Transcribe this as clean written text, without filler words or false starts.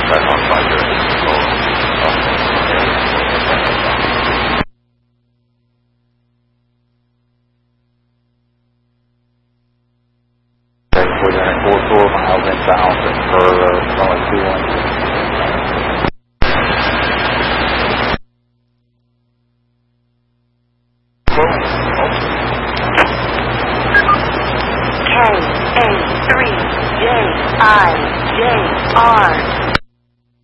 That on fire. Within 4 miles inbound for only 2 lanes. KA3JIJR